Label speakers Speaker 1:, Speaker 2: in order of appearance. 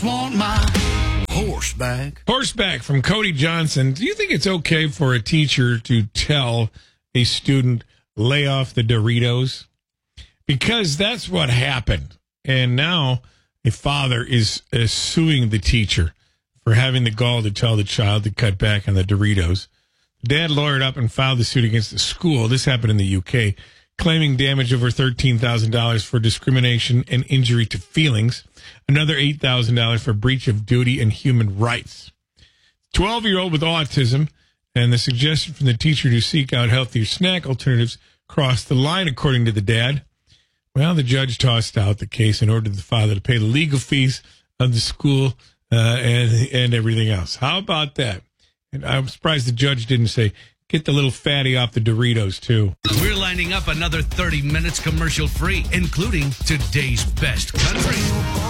Speaker 1: Want my horseback.
Speaker 2: Horseback from Cody Johnson. Do you think it's okay for a teacher to tell a student, lay off the Doritos? Because that's what happened. And now a father is suing the teacher for having the gall to tell the child to cut back on the Doritos. Dad lawyered up and filed the suit against the school. This happened in the UK, claiming damage over $13,000 for discrimination and injury to feelings, another $8,000 for breach of duty and human rights. 12-year-old with autism and the suggestion from the teacher to seek out healthier snack alternatives crossed the line, according to the dad. Well, the judge tossed out the case and ordered the father to pay the legal fees of the school and everything else. How about that? And I'm surprised the judge didn't say, get the little fatty off the Doritos, too.
Speaker 3: We're lining up another 30 minutes commercial free, including today's best country.